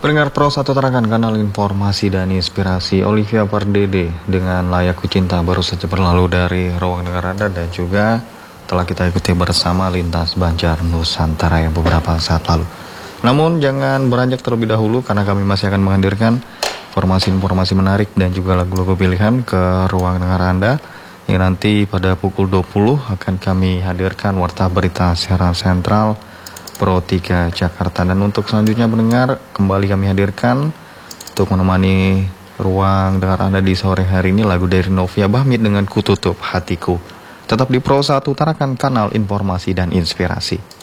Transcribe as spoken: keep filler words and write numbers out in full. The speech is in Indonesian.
Pendengar Pro satu Tarakan, kanal informasi dan inspirasi. Olivia Pardede dengan Layakku Cinta baru saja berlalu dari ruang dengar Anda, dan juga telah kita ikuti bersama lintas Banjar Nusantara yang beberapa saat lalu. Namun jangan beranjak terlebih dahulu, karena kami masih akan menghadirkan informasi-informasi menarik dan juga lagu-lagu pilihan ke ruang dengar Anda, yang nanti pada pukul dua puluh akan kami hadirkan Warta Berita Siaran Sentral Pro tiga Jakarta. Dan untuk selanjutnya mendengar, kembali kami hadirkan untuk menemani ruang dengar Anda di sore hari ini lagu dari Novia Bahmit dengan Kututup Hatiku. Tetap di Pro satu Tarakan, kanal informasi dan inspirasi.